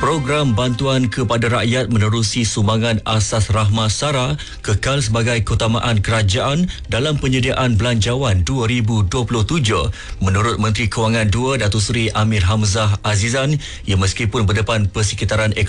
Program bantuan kepada rakyat menerusi sumbangan Asas Rahmah Sara kekal sebagai keutamaan kerajaan dalam penyediaan belanjawan 2027. Menurut Menteri Kewangan II, Datuk Seri Amir Hamzah Azizan, ia meskipun berdepan persekitaran ekonomi